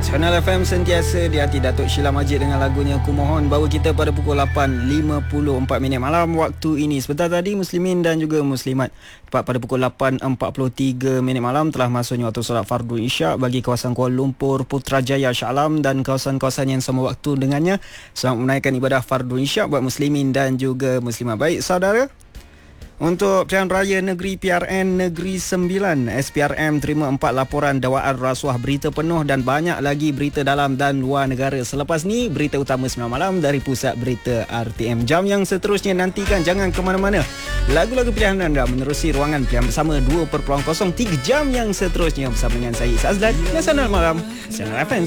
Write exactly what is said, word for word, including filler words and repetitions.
Channel F M sentiasa di hati Datuk Sheila Majid dengan lagunya Kumohon, bawa kita pada pukul lapan lima puluh empat minit malam waktu ini. Sebentar tadi muslimin dan juga muslimat, tepat pada pukul lapan empat puluh tiga minit malam telah masuknya waktu solat fardu isyak bagi kawasan Kuala Lumpur, Putrajaya, Shah Alam dan kawasan-kawasan yang sama waktu dengannya. Selamat menunaikan ibadah fardu isyak buat muslimin dan juga muslimat. Baik saudara, untuk pilihan raya negeri P R N Negeri Sembilan, S P R M terima empat laporan dakwaan rasuah berita penuh dan banyak lagi berita dalam dan luar negara. Selepas ni, berita utama sembilan malam dari Pusat Berita R T M. Jam yang seterusnya nantikan, jangan ke mana-mana. Lagu-lagu pilihan anda menerusi ruangan pilihan bersama dua perpuluhan kosong tiga jam yang seterusnya bersama dengan saya Azlan. Nasional Malam, Channel F M.